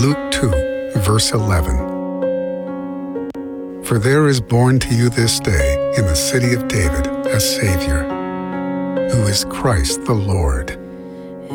Luke 2, verse 11. For there is born to you this day in the city of David a Savior, who is Christ the Lord.